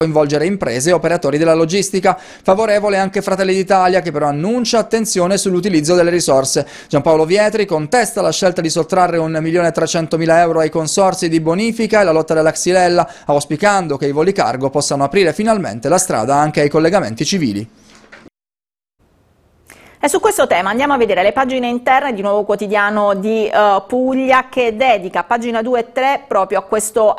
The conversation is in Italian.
coinvolgere imprese e operatori della logistica. Favorevole anche Fratelli d'Italia, che però annuncia attenzione sull'utilizzo delle risorse. Giampaolo Vietri contesta la scelta di sottrarre 1.300.000 euro ai consorzi di bonifica e la lotta della Xylella, auspicando che i voli cargo possano aprire finalmente la strada anche ai collegamenti civili. E su questo tema andiamo a vedere le pagine interne di Nuovo Quotidiano di Puglia, che dedica pagina 2 e 3 proprio a questo